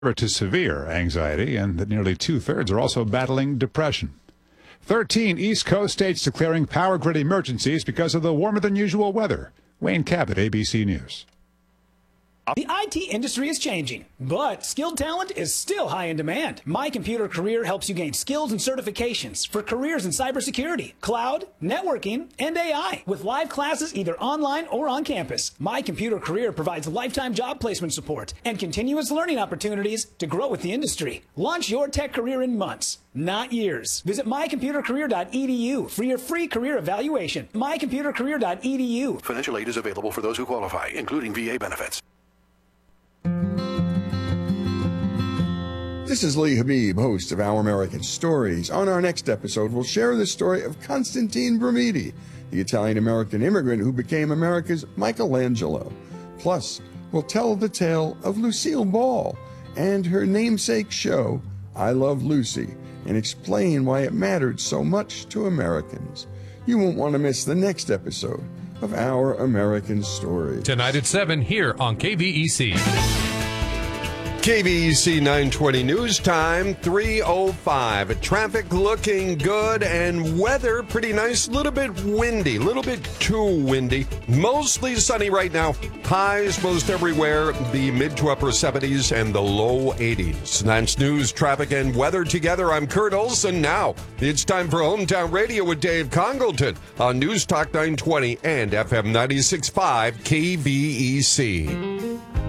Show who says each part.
Speaker 1: to severe anxiety, and that nearly two-thirds are also battling depression. 13 East Coast states declaring power grid emergencies because of the warmer-than-usual weather. Wayne Cabot, ABC News.
Speaker 2: The IT industry is changing, but skilled talent is still high in demand. My Computer Career helps you gain skills and certifications for careers in cybersecurity, cloud, networking, and AI, with live classes either online or on campus. My Computer Career provides lifetime job placement support and continuous learning opportunities to grow with the industry. Launch your tech career in months, not years. Visit mycomputercareer.edu for your free career evaluation. mycomputercareer.edu.
Speaker 3: Financial aid is available for those who qualify, including VA benefits.
Speaker 4: This is Lee Habib, host of Our American Stories. On our next episode, we'll share the story of Constantine Brumidi, the Italian-American immigrant who became America's Michelangelo. Plus, we'll tell the tale of Lucille Ball and her namesake show, I Love Lucy, and explain why it mattered so much to Americans. You won't want to miss the next episode of Our American Stories.
Speaker 5: Tonight at 7 here on KVEC.
Speaker 6: KVEC 920 News Time, 3:05. Traffic looking good and weather pretty nice. A little bit windy, a little bit too windy. Mostly sunny right now. Highs most everywhere, the mid to upper 70s and the low 80s. That's news, traffic, and weather together. I'm Kurt Olson. Now it's time for Hometown Radio with Dave Congleton on News Talk 920 and FM 96.5 KVEC.